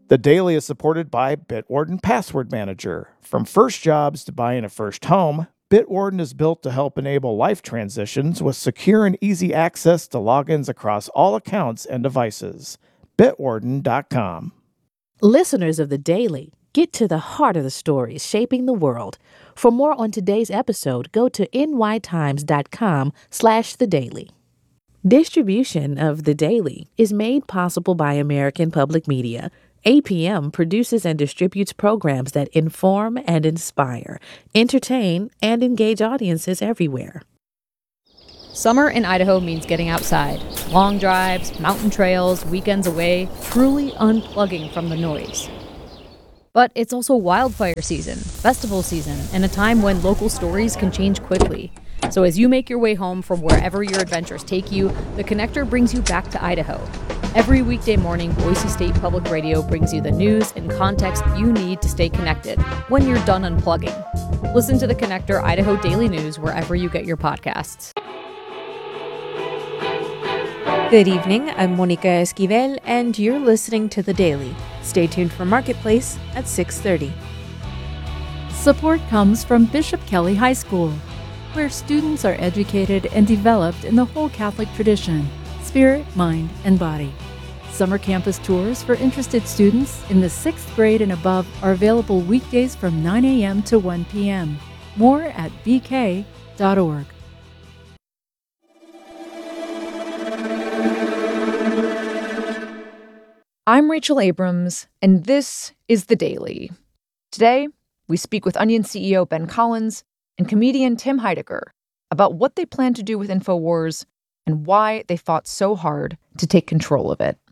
The Daily is supported by Bitwarden Password Manager. From first jobs to buying a first home, Bitwarden is built to help enable life transitions with secure and easy access to logins across all accounts and devices. Bitwarden.com. Listeners of The Daily, get to the heart of the stories shaping the world. For more on today's episode, go to nytimes.com/thedaily. Distribution of The Daily is made possible by American Public Media. APM produces and distributes programs that inform and inspire, entertain, and engage audiences everywhere. Summer in Idaho means getting outside. Long drives, mountain trails, weekends away, truly unplugging from the noise. But it's also wildfire season, festival season, and a time when local stories can change quickly. So as you make your way home from wherever your adventures take you, The Connector brings you back to Idaho. Every weekday morning, Boise State Public Radio brings you the news and context you need to stay connected when you're done unplugging. Listen to The Connector Idaho Daily News wherever you get your podcasts. Good evening, I'm Monica Esquivel, and you're listening to The Daily. Stay tuned for Marketplace at 6:30. Support comes from Bishop Kelly High School, where students are educated and developed in the whole Catholic tradition, spirit, mind, and body. Summer campus tours for interested students in the 6th grade and above are available weekdays from 9 a.m. to 1 p.m. More at bk.org. I'm Rachel Abrams, and this is The Daily. Today, we speak with Onion CEO Ben Collins and comedian Tim Heidecker about what they plan to do with InfoWars and why they fought so hard to take control of it.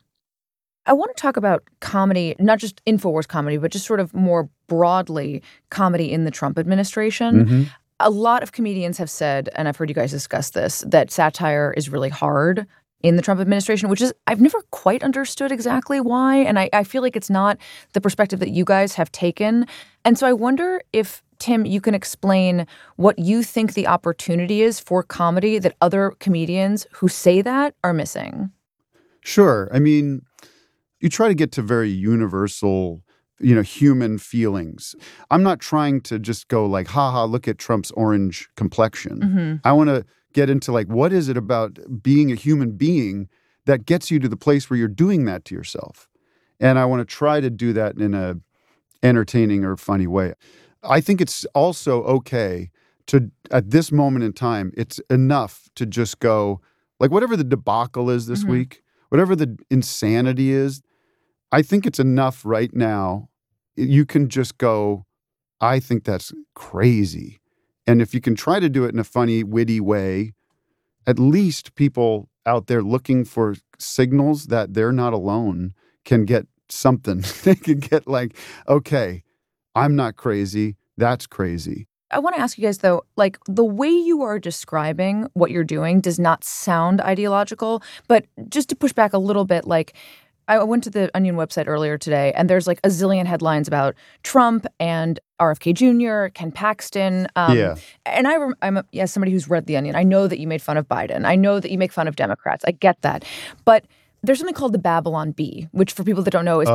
I want to talk about comedy, not just InfoWars comedy, but just sort of more broadly comedy in the Trump administration. Mm-hmm. A lot of comedians have said, and I've heard you guys discuss this, that satire is really hard in the Trump administration, which is, I've never quite understood exactly why. And I feel like it's not the perspective that you guys have taken. And so I wonder if, Tim, you can explain what you think the opportunity is for comedy that other comedians who say that are missing. Sure. I mean, you try to get to very universal, human feelings. I'm not trying to just go like, haha, look at Trump's orange complexion. Mm-hmm. I want to get into like, what is it about being a human being that gets you to the place where you're doing that to yourself? And I want to try to do that in a entertaining or funny way. I think it's also okay to, at this moment in time, it's enough to just go, like, whatever the debacle is this Mm-hmm. week, whatever the insanity is, I think it's enough right now. You can just go, I think that's crazy. And if you can try to do it in a funny, witty way, at least people out there looking for signals that they're not alone can get something. They can get like, okay, I'm not crazy. That's crazy. I want to ask you guys, though, like, the way you are describing what you're doing does not sound ideological. But just to push back a little bit, like, I went to the Onion website earlier today, and there's like a zillion headlines about Trump and RFK Jr., Ken Paxton. Yeah. And I'm as somebody who's read The Onion, I know that you made fun of Biden. I know that you make fun of Democrats. I get that. But there's something called the Babylon Bee, which for people that don't know is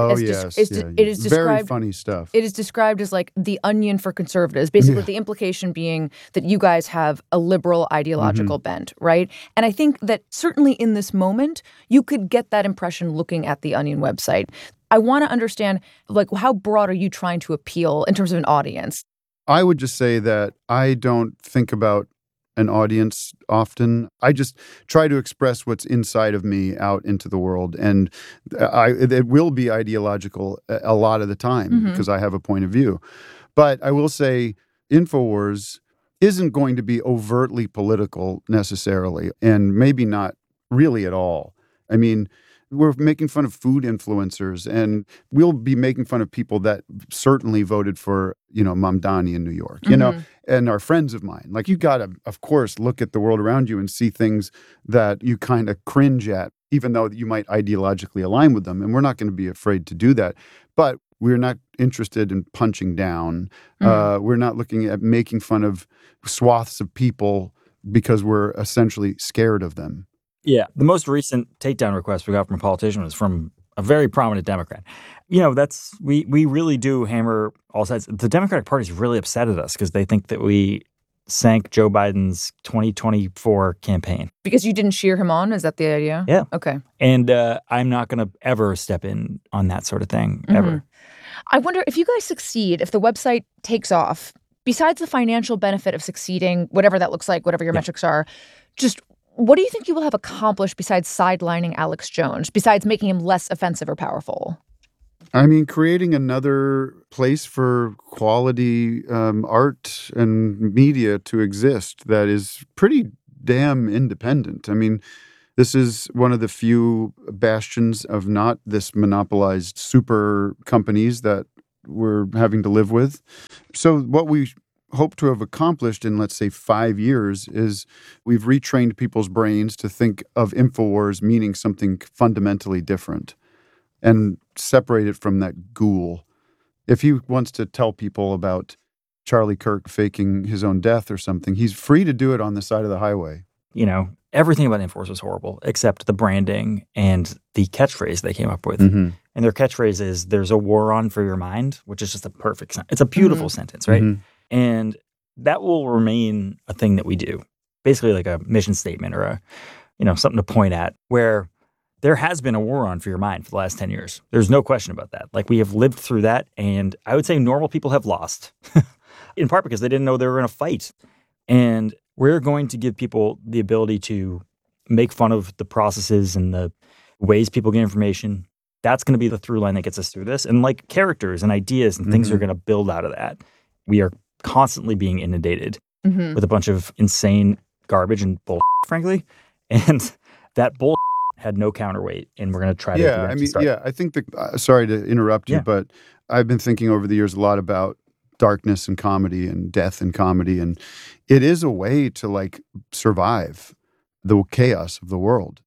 it is described very funny stuff. It is described as like the Onion for conservatives, basically the implication being that you guys have a liberal ideological bent, right? And I think that certainly in this moment, you could get that impression looking at the Onion website. I want to understand, like, how broad are you trying to appeal in terms of an audience? I would just say that I don't think about an audience often. I just try to express what's inside of me out into the world. And it will be ideological a lot of the time because I have a point of view. But I will say InfoWars isn't going to be overtly political necessarily, and maybe not really at all. I mean, we're making fun of food influencers, and we'll be making fun of people that certainly voted for, Mamdani in New York, and are friends of mine. Like, you got to, of course, look at the world around you and see things that you kind of cringe at, even though you might ideologically align with them. And we're not going to be afraid to do that. But we're not interested in punching down. We're not looking at making fun of swaths of people because we're essentially scared of them. Yeah, the most recent takedown request we got from a politician was from a very prominent Democrat. that's we really do hammer all sides. The Democratic Party is really upset at us because they think that we sank Joe Biden's 2024 campaign. Because you didn't cheer him on? Is that the idea? Yeah. Okay. And I'm not going to ever step in on that sort of thing, ever. I wonder if you guys succeed, if the website takes off, besides the financial benefit of succeeding, whatever that looks like, whatever your metrics are, just what do you think you will have accomplished besides sidelining Alex Jones, besides making him less offensive or powerful? I mean, creating another place for quality art and media to exist that is pretty damn independent. I mean, this is one of the few bastions of not this monopolized super companies that we're having to live with. So what we hope to have accomplished in, let's say, 5 years is we've retrained people's brains to think of InfoWars meaning something fundamentally different and separate it from that ghoul. If he wants to tell people about Charlie Kirk faking his own death or something, he's free to do it on the side of the highway. Everything about InfoWars was horrible except the branding and the catchphrase they came up with. Mm-hmm. And their catchphrase is, "There's a war on for your mind," which is just a perfect sentence. It's a beautiful sentence, right? Mm-hmm. And that will remain a thing that we do. Basically like a mission statement or a, something to point at, where there has been a war on for your mind for the last 10 years. There's no question about that. Like, we have lived through that, and I would say normal people have lost, in part because they didn't know they were going to fight. And we're going to give people the ability to make fun of the processes and the ways people get information. That's going to be the through line that gets us through this. And like characters and ideas and things are going to build out of that. We are constantly being inundated with a bunch of insane garbage and bull, frankly. And that bull had no counterweight, and we're going to try to I think sorry to interrupt you, but I've been thinking over the years a lot about darkness and comedy and death and comedy, and it is a way to survive the chaos of the world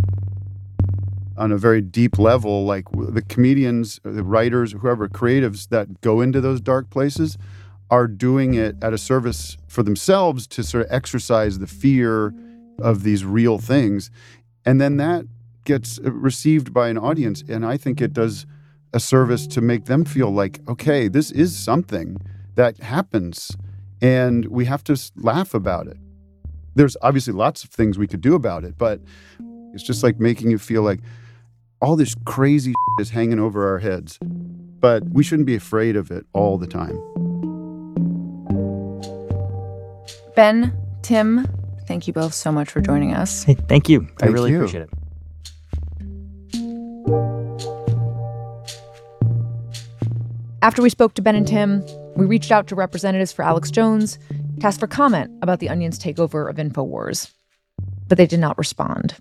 on a very deep level. Like, the comedians, the writers, whoever, creatives that go into those dark places are doing it at a service for themselves to sort of exercise the fear of these real things. And then that gets received by an audience. And I think it does a service to make them feel like, okay, this is something that happens and we have to laugh about it. There's obviously lots of things we could do about it, but it's just like making you feel like all this crazy is hanging over our heads. But we shouldn't be afraid of it all the time. Ben, Tim, thank you both so much for joining us. Hey, thank you. I Thank really you. appreciate it. After we spoke to Ben and Tim, we reached out to representatives for Alex Jones to ask for comment about the Onion's takeover of InfoWars. But they did not respond.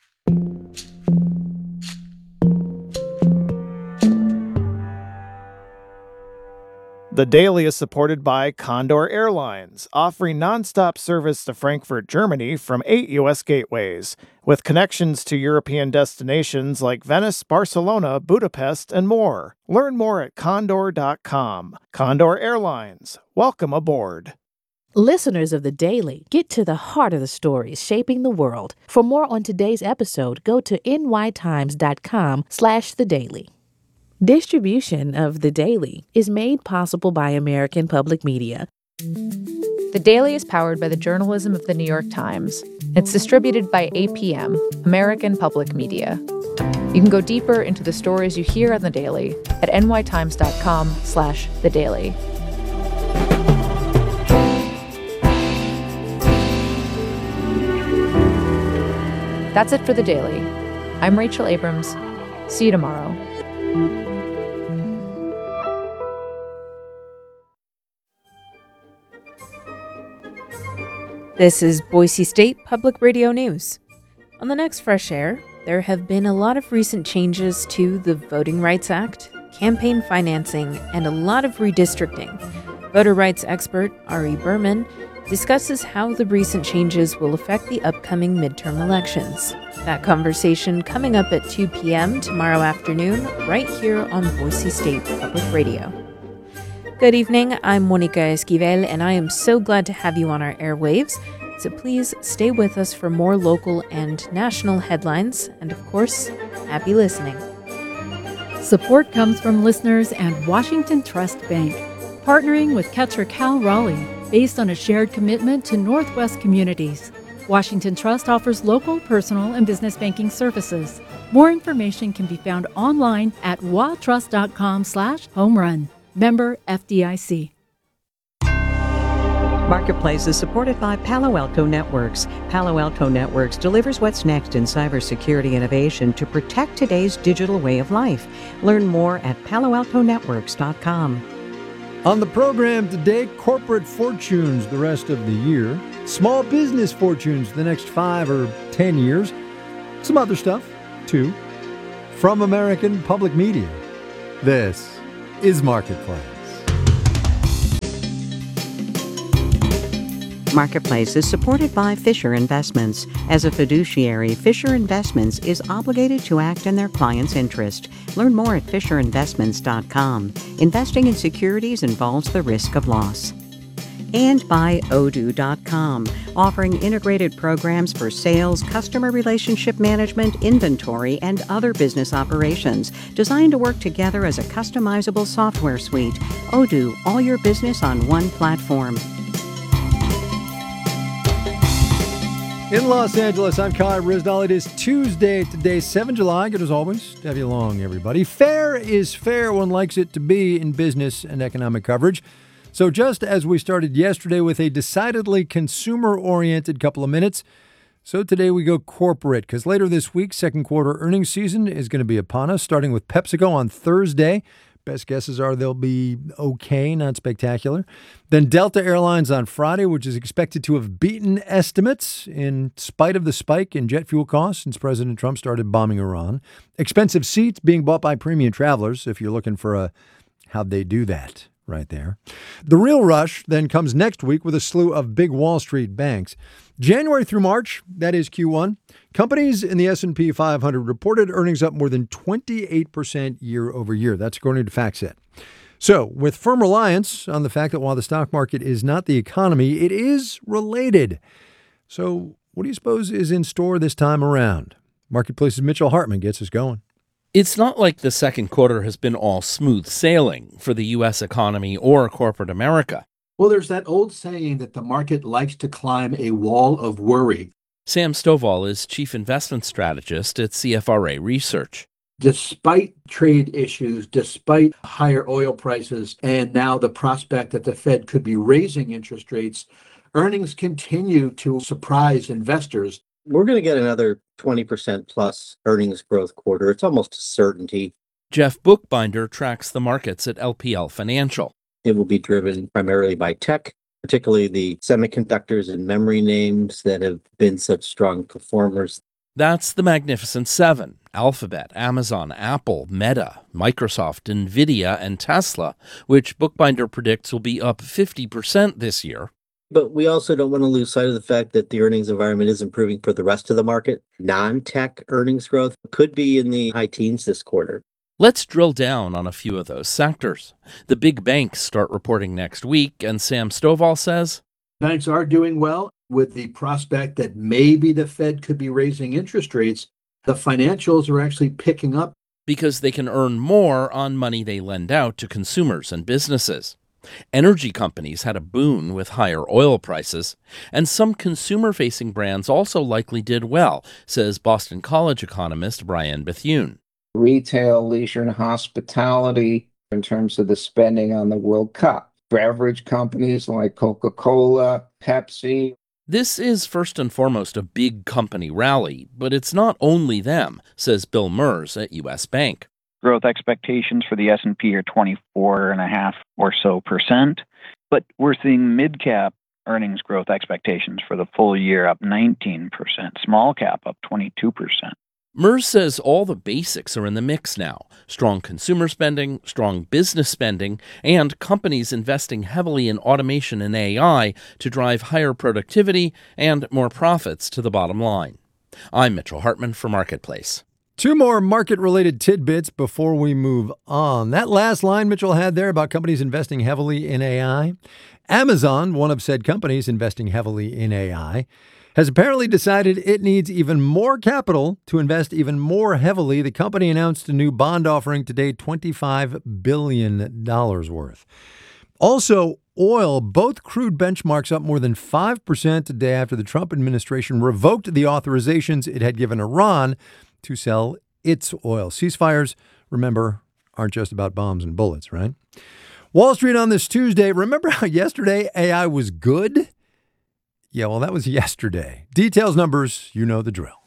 The Daily is supported by Condor Airlines, offering nonstop service to Frankfurt, Germany from 8 U.S. gateways, with connections to European destinations like Venice, Barcelona, Budapest, and more. Learn more at condor.com. Condor Airlines, welcome aboard. Listeners of The Daily, get to the heart of the stories shaping the world. For more on today's episode, go to nytimes.com/thedaily. Distribution of The Daily is made possible by American Public Media. The Daily is powered by the journalism of The New York Times. It's distributed by APM, American Public Media. You can go deeper into the stories you hear on The Daily at nytimes.com/thedaily. That's it for The Daily. I'm Rachel Abrams. See you tomorrow. This is Boise State Public Radio News. On the next Fresh Air, there have been a lot of recent changes to the Voting Rights Act, campaign financing, and a lot of redistricting. Voter rights expert Ari Berman discusses how the recent changes will affect the upcoming midterm elections. That conversation coming up at 2 p.m. tomorrow afternoon, right here on Boise State Public Radio. Good evening, I'm Monica Esquivel, and I am so glad to have you on our airwaves. So please stay with us for more local and national headlines, and of course, happy listening. Support comes from listeners and Washington Trust Bank, partnering with Ketcher Cal Raleigh, based on a shared commitment to Northwest communities. Washington Trust offers local, personal, and business banking services. More information can be found online at watrust.com/homerun. Member FDIC. Marketplace is supported by Palo Alto Networks. Palo Alto Networks delivers what's next in cybersecurity innovation to protect today's digital way of life. Learn more at paloaltonetworks.com. On the program today, corporate fortunes the rest of the year, small business fortunes the next 5 or 10 years, some other stuff, too. From American Public Media, this is Marketplace. Marketplace is supported by Fisher Investments. As a fiduciary, Fisher Investments is obligated to act in their client's interest. Learn more at FisherInvestments.com. Investing in securities involves the risk of loss. And by Odoo.com, offering integrated programs for sales, customer relationship management, inventory, and other business operations, designed to work together as a customizable software suite. Odoo, all your business on one platform. In Los Angeles, I'm Kai Rizdal. It is Tuesday today, 7 July. Good as always to have you along, everybody. Fair is fair. One likes it to be in business and economic coverage. So just as we started yesterday with a decidedly consumer-oriented couple of minutes, so today we go corporate, because later this week, second quarter earnings season is going to be upon us, starting with PepsiCo on Thursday. Best guesses are they'll be okay, not spectacular. Then Delta Airlines on Friday, which is expected to have beaten estimates in spite of the spike in jet fuel costs since President Trump started bombing Iran. Expensive seats being bought by premium travelers, if you're looking for a how'd they do that right there. The real rush then comes next week with a slew of big Wall Street banks. January through March, that is Q1, companies in the S&P 500 reported earnings up more than 28% year over year. That's according to FactSet. So, with firm reliance on the fact that while the stock market is not the economy, it is related. So, what do you suppose is in store this time around? Marketplace's Mitchell Hartman gets us going. It's not like the second quarter has been all smooth sailing for the U.S. economy or corporate America. Well, there's that old saying that the market likes to climb a wall of worry. Sam Stovall is chief investment strategist at CFRA Research. Despite trade issues, despite higher oil prices, and now the prospect that the Fed could be raising interest rates, earnings continue to surprise investors. We're going to get another 20% plus earnings growth quarter. It's almost a certainty. Jeff Bookbinder tracks the markets at LPL Financial. It will be driven primarily by tech, particularly the semiconductors and memory names that have been such strong performers. That's the Magnificent Seven: Alphabet, Amazon, Apple, Meta, Microsoft, NVIDIA, and Tesla, which Bookbinder predicts will be up 50% this year. But we also don't want to lose sight of the fact that the earnings environment is improving for the rest of the market. Non-tech earnings growth could be in the high teens this quarter. Let's drill down on a few of those sectors. The big banks start reporting next week, and Sam Stovall says banks are doing well with the prospect that maybe the Fed could be raising interest rates. The financials are actually picking up because they can earn more on money they lend out to consumers and businesses. Energy companies had a boon with higher oil prices, and some consumer-facing brands also likely did well, says Boston College economist Brian Bethune. Retail, leisure, and hospitality in terms of the spending on the World Cup. Beverage companies like Coca-Cola, Pepsi. This is first and foremost a big company rally, but it's not only them, says Bill Mers at U.S. Bank. Growth expectations for the S&P are 24.5% or so, but we're seeing mid-cap earnings growth expectations for the full year up 19%, small cap up 22%. Mers says all the basics are in the mix now: strong consumer spending, strong business spending, and companies investing heavily in automation and AI to drive higher productivity and more profits to the bottom line. I'm Mitchell Hartman for Marketplace. Two more market-related tidbits before we move on. That last line Mitchell had there about companies investing heavily in AI. Amazon, one of said companies investing heavily in AI, has apparently decided it needs even more capital to invest even more heavily. The company announced a new bond offering today, $25 billion worth. Also, oil, both crude benchmarks up more than 5% today after the Trump administration revoked the authorizations it had given Iran to sell its oil. Ceasefires, remember, aren't just about bombs and bullets, right? Wall Street on this Tuesday. Remember how yesterday AI was good? Yeah, well, that was yesterday. Details, numbers, you know the drill.